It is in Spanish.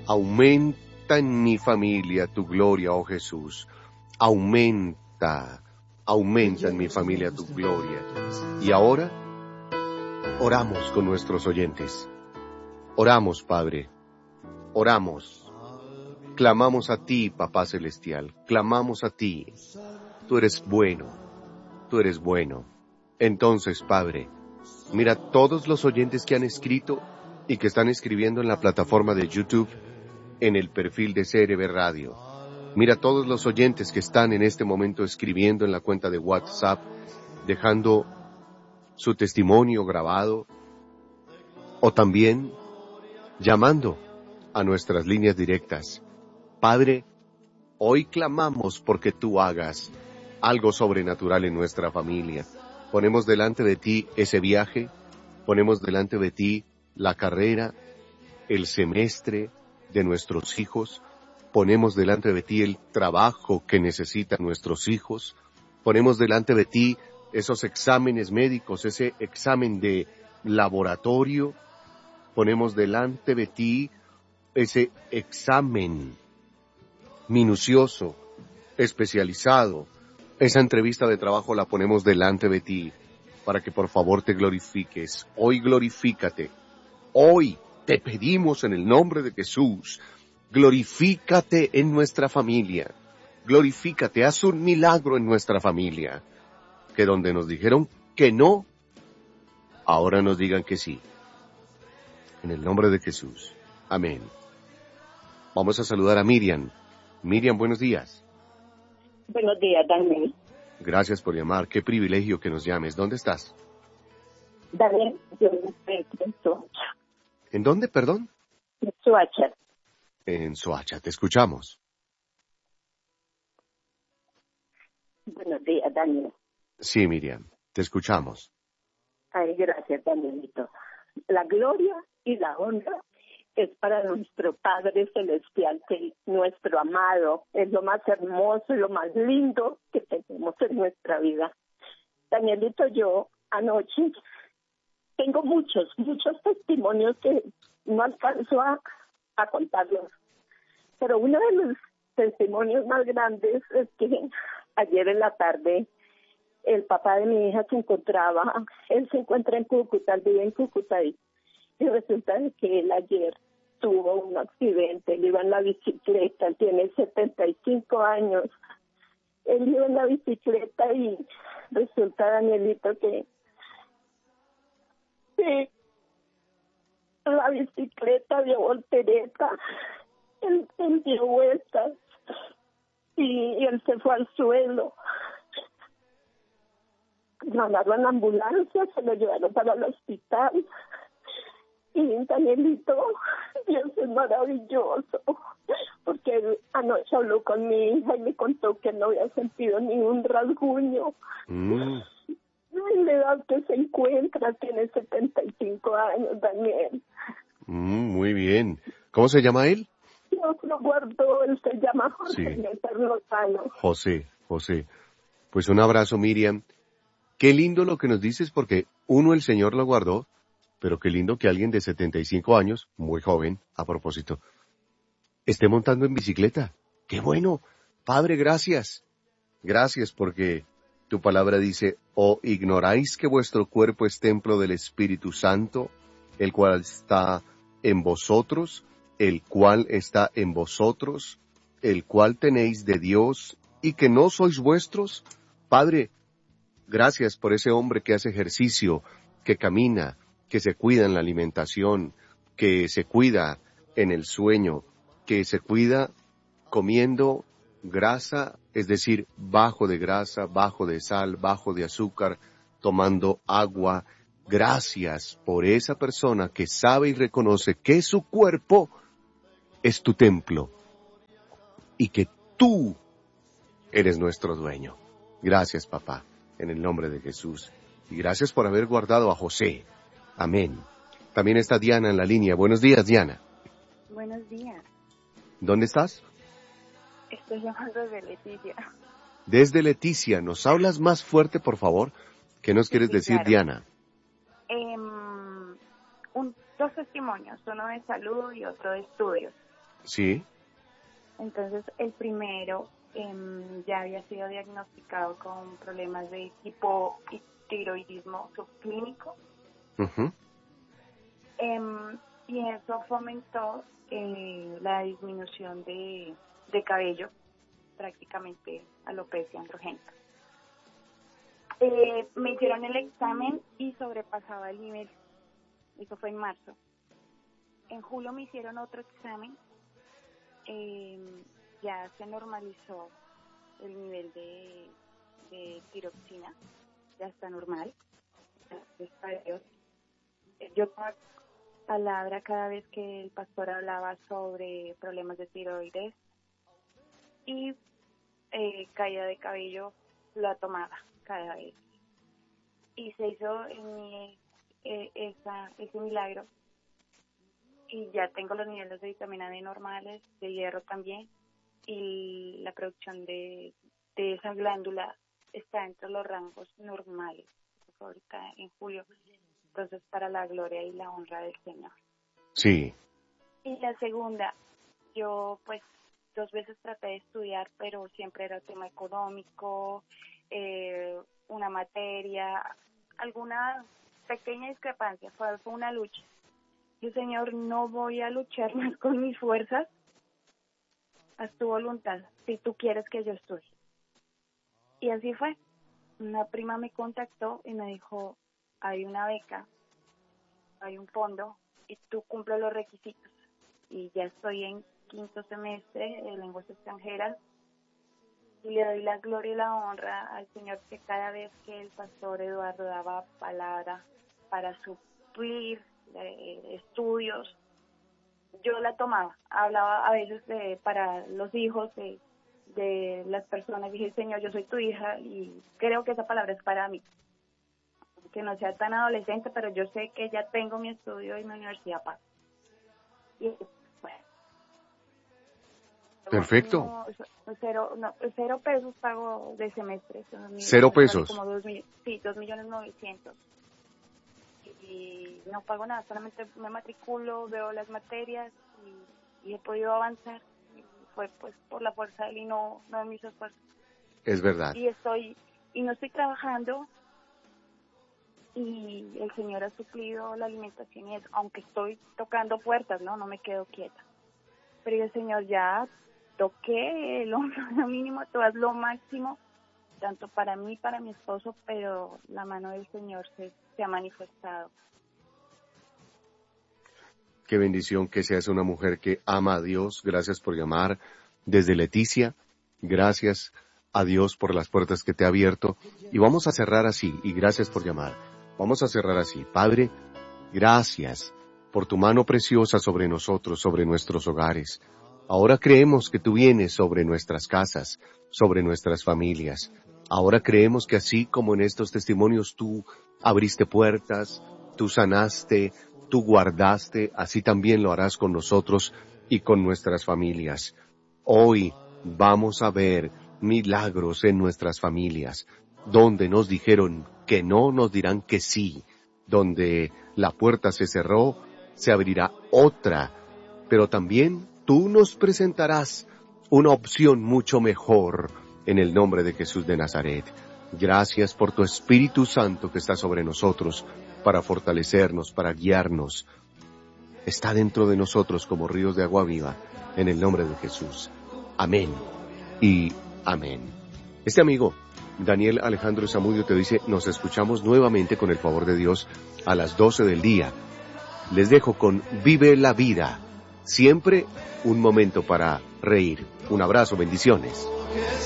Aumenta en mi familia tu gloria, oh Jesús. Aumenta en mi familia tu gloria. Y ahora oramos con nuestros oyentes. Oramos, Padre. Oramos. Clamamos a ti, Papá Celestial. Clamamos a ti. Tú eres bueno. Tú eres bueno. Entonces, Padre, mira todos los oyentes que han escrito y que están escribiendo en la plataforma de YouTube, en el perfil de CRB Radio. Mira todos los oyentes que están en este momento escribiendo en la cuenta de WhatsApp, dejando su testimonio grabado, o también llamando a nuestras líneas directas. Padre, hoy clamamos porque tú hagas algo sobrenatural en nuestra familia. Ponemos delante de ti ese viaje, ponemos delante de ti la carrera, el semestre de nuestros hijos, ponemos delante de ti el trabajo que necesitan nuestros hijos, ponemos delante de ti esos exámenes médicos, ese examen de laboratorio, ponemos delante de ti ese examen minucioso, especializado, esa entrevista de trabajo la ponemos delante de ti para que por favor te glorifiques. Hoy glorifícate. Hoy te pedimos en el nombre de Jesús, glorifícate en nuestra familia. Glorifícate, haz un milagro en nuestra familia. Que donde nos dijeron que no, ahora nos digan que sí. En el nombre de Jesús. Amén. Vamos a saludar a Miriam. Miriam, buenos días. Buenos días, Daniel. Gracias por llamar. Qué privilegio que nos llames. ¿Dónde estás? Daniel, yo estoy en Soacha. ¿En dónde, perdón? En Soacha. En Soacha. Te escuchamos. Buenos días, Daniel. Sí, Miriam. Te escuchamos. Ay, gracias, Danielito. La gloria y la honra es para nuestro Padre Celestial, que nuestro amado es lo más hermoso y lo más lindo que tenemos en nuestra vida. Danielito, yo anoche tengo muchos testimonios que no alcanzo a contarlos, pero uno de los testimonios más grandes es que ayer en la tarde el papá de mi hija él se encuentra en Cúcuta, él vive en Cúcuta y resulta que él ayer tuvo un accidente, él iba en la bicicleta, él tiene 75 años, él iba en la bicicleta y resulta, Danielito, que la bicicleta dio voltereta, él dio vueltas y él se fue al suelo. Mandaron a la ambulancia, se lo llevaron para el hospital. Y Danielito, Dios es maravilloso, porque él anoche habló con mi hija y me contó que no había sentido ningún rasguño. En la edad que se encuentra, tiene 75 años, Daniel. Muy bien. ¿Cómo se llama él? Dios lo guardó, él se llama José Lozano. José. Pues un abrazo, Miriam. Qué lindo lo que nos dices, porque el Señor lo guardó, pero qué lindo que alguien de 75 años, muy joven, a propósito, esté montando en bicicleta. ¡Qué bueno! Padre, gracias. Gracias porque tu palabra dice, ¿o ignoráis que vuestro cuerpo es templo del Espíritu Santo, el cual está en vosotros, el cual tenéis de Dios, y que no sois vuestros? Padre, gracias por ese hombre que hace ejercicio, que camina, que se cuida en la alimentación, que se cuida en el sueño, que se cuida comiendo grasa, es decir, bajo de grasa, bajo de sal, bajo de azúcar, tomando agua. Gracias por esa persona que sabe y reconoce que su cuerpo es tu templo y que tú eres nuestro dueño. Gracias, papá, en el nombre de Jesús. Y gracias por haber guardado a José. Amén. También está Diana en la línea. Buenos días, Diana. Buenos días. ¿Dónde estás? Estoy llamando desde Leticia. Desde Leticia. ¿Nos hablas más fuerte, por favor? ¿Qué nos quieres decir, claro. Diana? Dos testimonios, uno de salud y otro de estudios. Sí. Entonces, el primero ya había sido diagnosticado con problemas de hipotiroidismo subclínico. Uh-huh. Y eso fomentó la disminución de cabello, prácticamente alopecia androgénica. Me hicieron el examen y sobrepasaba el nivel. Eso fue en marzo. En julio me hicieron otro examen. Ya se normalizó el nivel de tiroxina. Ya está normal. Gracias a Dios. Yo tomaba palabra cada vez que el pastor hablaba sobre problemas de tiroides y caída de cabello, la tomaba cada vez. Y se hizo en mí ese milagro. Y ya tengo los niveles de vitamina D normales, de hierro también, y la producción de esa glándula está entre los rangos normales. Ahorita en julio, entonces para la gloria y la honra del Señor. Sí. Y la segunda, yo pues 2 veces traté de estudiar, pero siempre era tema económico, una materia, alguna pequeña discrepancia, fue una lucha. Yo, Señor, no voy a luchar más con mis fuerzas, haz tu voluntad, si tú quieres que yo estudie. Y así fue. Una prima me contactó y me dijo, hay una beca, hay un fondo y tú cumples los requisitos. Y ya estoy en 5º semestre de lenguas extranjeras y le doy la gloria y la honra al Señor, que cada vez que el pastor Eduardo daba palabra para suplir estudios, yo la tomaba. Hablaba a veces para los hijos de las personas. Dije, Señor, yo soy tu hija y creo que esa palabra es para mí. Que no sea tan adolescente, pero yo sé que ya tengo mi estudio y mi universidad paga. Y bueno. Perfecto. Cero pesos pago de semestre. 0 pesos. Como 2.900.000. Y no pago nada, solamente me matriculo, veo las materias y he podido avanzar. Y fue pues por la fuerza de él y no de mis esfuerzos. Es verdad. Y no estoy trabajando y el Señor ha suplido la alimentación y eso, aunque estoy tocando puertas, no me quedo quieta. Pero el Señor ya toqué lo mínimo, tú haz lo máximo, tanto para mí, para mi esposo, pero la mano del Señor se ha manifestado. Qué bendición que seas una mujer que ama a Dios. Gracias por llamar desde Leticia. Gracias a Dios por las puertas que te ha abierto. Y vamos a cerrar así, y gracias por llamar. Vamos a cerrar así. Padre, gracias por tu mano preciosa sobre nosotros, sobre nuestros hogares. Ahora creemos que tú vienes sobre nuestras casas, sobre nuestras familias. Ahora creemos que así como en estos testimonios tú abriste puertas, tú sanaste, tú guardaste, así también lo harás con nosotros y con nuestras familias. Hoy vamos a ver milagros en nuestras familias. Donde nos dijeron que no, nos dirán que sí. Donde la puerta se cerró, se abrirá otra. Pero también tú nos presentarás una opción mucho mejor en el nombre de Jesús de Nazaret. Gracias por tu Espíritu Santo que está sobre nosotros para fortalecernos, para guiarnos. Está dentro de nosotros como ríos de agua viva, en el nombre de Jesús. Amén y amén. Este amigo, Daniel Alejandro Zamudio, te dice, nos escuchamos nuevamente con el favor de Dios a las 12 del día. Les dejo con Vive la Vida. Siempre un momento para reír. Un abrazo, bendiciones.